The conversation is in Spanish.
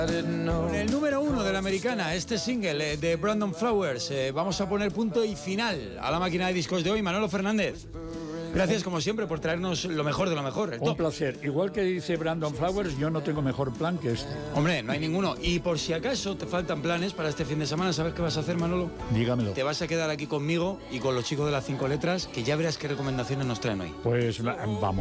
Con el número 1 de la americana, este single de Brandon Flowers, vamos a poner punto y final a la máquina de discos de hoy. Manolo Fernández, gracias como siempre por traernos lo mejor de lo mejor. Un placer. Igual que dice Brandon Flowers, yo no tengo mejor plan que este. Hombre, no hay ninguno. Y por si acaso te faltan planes para este fin de semana, ¿sabes qué vas a hacer, Manolo? Dígamelo. Te vas a quedar aquí conmigo y con los chicos de las 5 letras, que ya verás qué recomendaciones nos traen hoy. Pues vamos.